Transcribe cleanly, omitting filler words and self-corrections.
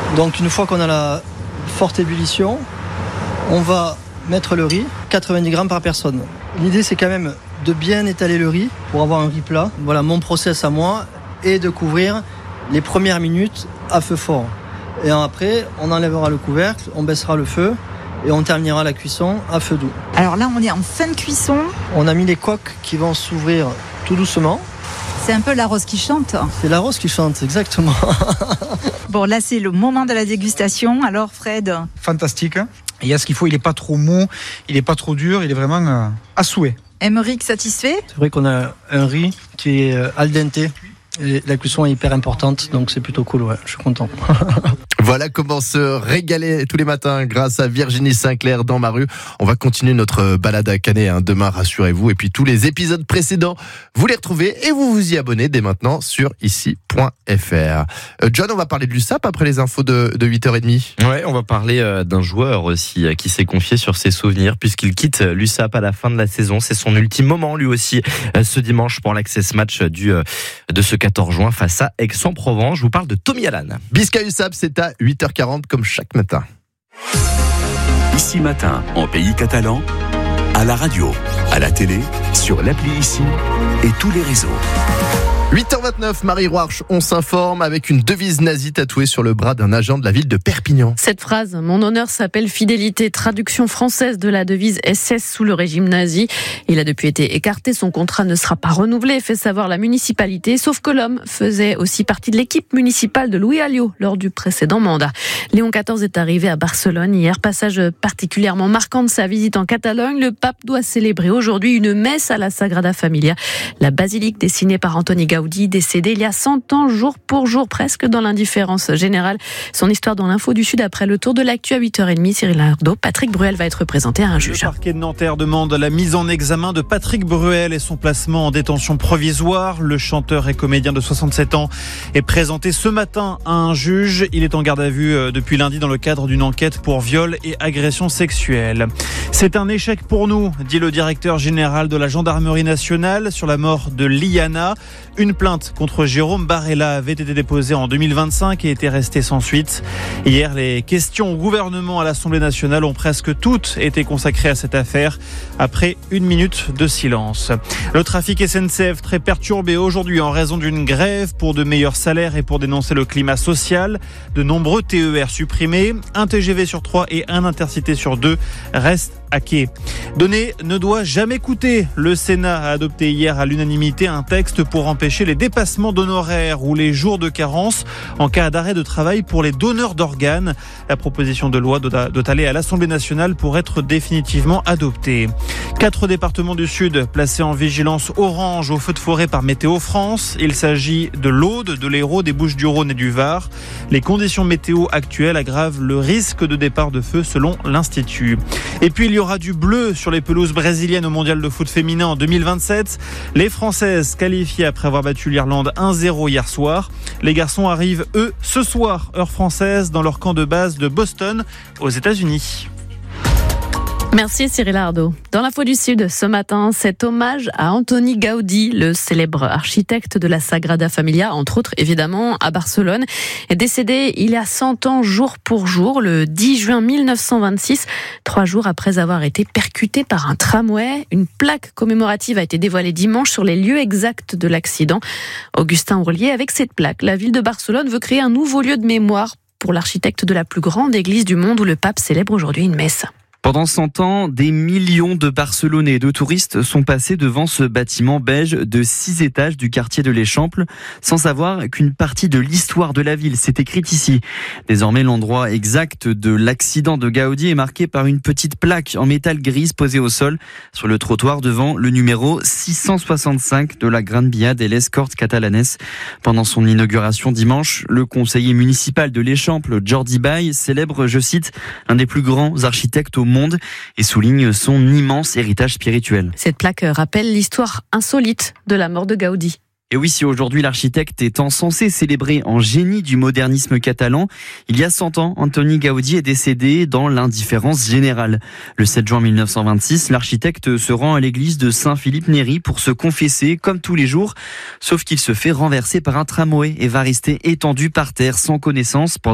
Donc une fois qu'on a la forte ébullition, on va mettre le riz, 90 grammes par personne. L'idée c'est quand même de bien étaler le riz pour avoir un riz plat. Voilà, mon process à moi est de couvrir les premières minutes à feu fort. Et après, on enlèvera le couvercle, on baissera le feu et on terminera la cuisson à feu doux. Alors là, on est en fin de cuisson. On a mis les coques qui vont s'ouvrir tout doucement. C'est un peu la rose qui chante. C'est la rose qui chante, exactement. Bon, là, c'est le moment de la dégustation. Alors, Fred? Fantastique. Il y a ce qu'il faut, il n'est pas trop mou, il n'est pas trop dur, il est vraiment à souhait. Aymeric, satisfait? C'est vrai qu'on a un riz qui est al dente. Et la cuisson est hyper importante, donc c'est plutôt cool, ouais, je suis content. Voilà comment se régaler tous les matins grâce à Virginie Sinclair dans ma rue. On va continuer notre balade à Canet demain, rassurez-vous. Et puis tous les épisodes précédents, vous les retrouvez et vous vous y abonnez dès maintenant sur ici.fr. John, on va parler de l'USAP après les infos de 8h30. Ouais, on va parler d'un joueur aussi qui s'est confié sur ses souvenirs puisqu'il quitte l'USAP à la fin de la saison. C'est son ultime moment lui aussi ce dimanche pour l'Access Match de ce 14 juin face à Aix-en-Provence. Je vous parle de Tommy Allan. Bisca USAP, c'est à 8h40 comme chaque matin. Ici matin, en pays catalan, à la radio, à la télé, sur l'appli Ici et tous les réseaux. 8h29, Marie Roarch, on s'informe avec une devise nazie tatouée sur le bras d'un agent de la ville de Perpignan. Cette phrase, mon honneur s'appelle fidélité, traduction française de la devise SS sous le régime nazi. Il a depuis été écarté, son contrat ne sera pas renouvelé, fait savoir la municipalité, sauf que l'homme faisait aussi partie de l'équipe municipale de Louis Alliot lors du précédent mandat. Léon XIV est arrivé à Barcelone hier, passage particulièrement marquant de sa visite en Catalogne. Le pape doit célébrer aujourd'hui une messe à la Sagrada Familia, la basilique dessinée par Antoni Gaudi, décédé il y a 100 ans, jour pour jour, presque dans l'indifférence générale. Son histoire dans l'Info du Sud après le tour de l'actu à 8h30. Cyril Ardo, Patrick Bruel va être présenté à un juge. Le parquet de Nanterre demande la mise en examen de Patrick Bruel et son placement en détention provisoire. Le chanteur et comédien de 67 ans est présenté ce matin à un juge. Il est en garde à vue depuis lundi dans le cadre d'une enquête pour viol et agression sexuelle. C'est un échec pour nous, dit le directeur général de la gendarmerie nationale sur la mort de Liana. Une plainte contre Jérôme Barella avait été déposée en 2025 et était restée sans suite. Hier, les questions au gouvernement à l'Assemblée nationale ont presque toutes été consacrées à cette affaire après 1 minute de silence. Le trafic SNCF très perturbé aujourd'hui en raison d'une grève pour de meilleurs salaires et pour dénoncer le climat social. De nombreux TER supprimés, un TGV sur 3 et un Intercité sur 2 restent à quai. Donner ne doit jamais coûter. Le Sénat a adopté hier à l'unanimité un texte pour empêcher les dépassements d'honoraires ou les jours de carence en cas d'arrêt de travail pour les donneurs d'organes. La proposition de loi doit aller à l'Assemblée nationale pour être définitivement adoptée. 4 départements du Sud placés en vigilance orange au feu de forêt par Météo France. Il s'agit de l'Aude, de l'Hérault, des Bouches-du-Rhône et du Var. Les conditions météo actuelles aggravent le risque de départ de feu selon l'Institut. Et puis il y aura du bleu sur les pelouses brésiliennes au mondial de foot féminin en 2027. Les Françaises qualifiées après avoir battu l'Irlande 1-0 hier soir. Les garçons arrivent, eux, ce soir, heure française, dans leur camp de base de Boston, aux États-Unis. Merci Cyril Ardo. Dans l'Info du Sud, ce matin, cet hommage à Antoni Gaudi, le célèbre architecte de la Sagrada Familia, entre autres évidemment à Barcelone, est décédé il y a 100 ans jour pour jour, le 10 juin 1926, 3 jours après avoir été percuté par un tramway. Une plaque commémorative a été dévoilée dimanche sur les lieux exacts de l'accident. Augustin Ourlier, avec cette plaque, la ville de Barcelone veut créer un nouveau lieu de mémoire pour l'architecte de la plus grande église du monde où le pape célèbre aujourd'hui une messe. Pendant 100 ans, des millions de Barcelonais et de touristes sont passés devant ce bâtiment beige de 6 étages du quartier de l'Échampple, sans savoir qu'une partie de l'histoire de la ville s'est écrite ici. Désormais, l'endroit exact de l'accident de Gaudi est marqué par une petite plaque en métal grise posée au sol sur le trottoir devant le numéro 665 de la Gran Via de les Corts Catalanes. Pendant son inauguration dimanche, le conseiller municipal de l'Échampple, Jordi Bay, célèbre, je cite, un des plus grands architectes au monde et souligne son immense héritage spirituel. Cette plaque rappelle l'histoire insolite de la mort de Gaudi. Et oui, si aujourd'hui l'architecte est encensé, célébré en génie du modernisme catalan, il y a 100 ans, Antoni Gaudi est décédé dans l'indifférence générale. Le 7 juin 1926, l'architecte se rend à l'église de Saint-Philippe Néri pour se confesser comme tous les jours, sauf qu'il se fait renverser par un tramway et va rester étendu par terre sans connaissance pendant